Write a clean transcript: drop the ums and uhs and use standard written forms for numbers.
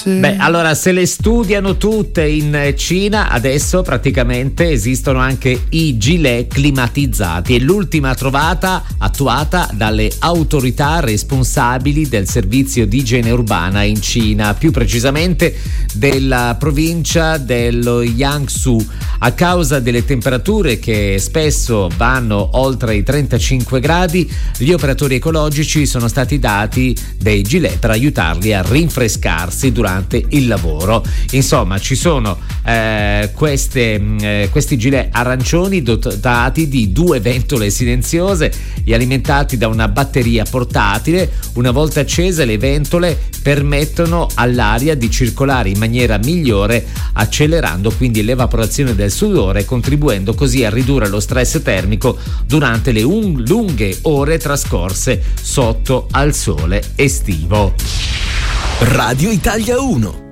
Beh, allora se le studiano tutte in Cina, adesso praticamente esistono anche i gilet climatizzati. È l'ultima trovata attuata dalle autorità responsabili del servizio di igiene urbana in Cina, più precisamente della provincia dello Jiangsu. A causa delle temperature che spesso vanno oltre i 35 gradi, gli operatori ecologici sono stati dati dei gilet per aiutarli a rinfrescarsi durante il lavoro. Insomma, ci sono questi gilet arancioni dotati di 2 ventole silenziose e alimentati da una batteria portatile. Una volta accese, le ventole permettono all'aria di circolare in maniera migliore, accelerando quindi l'evaporazione del sudore, contribuendo così a ridurre lo stress termico durante le lunghe ore trascorse sotto al sole estivo. Radio Italia 1.